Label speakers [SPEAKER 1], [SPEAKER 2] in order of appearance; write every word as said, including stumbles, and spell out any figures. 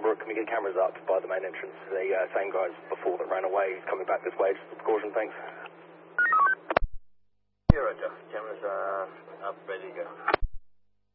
[SPEAKER 1] Millbrook, can we get cameras up by the main entrance? The uh, same guys before that ran away, coming back this way, just a precaution, thanks.